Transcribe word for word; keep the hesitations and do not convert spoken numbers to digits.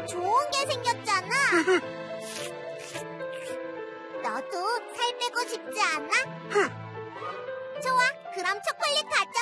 좋은 게 생겼잖아. 너도 살 빼고 싶지 않아? 좋아, 그럼 초콜릿 가져.